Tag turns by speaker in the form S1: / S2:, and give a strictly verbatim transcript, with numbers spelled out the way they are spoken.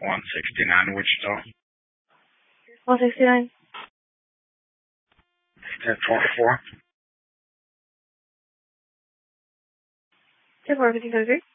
S1: one sixty-nine Wichita.
S2: one sixty-nine.
S1: ten twenty-four.
S2: ten four fifteen twenty-three.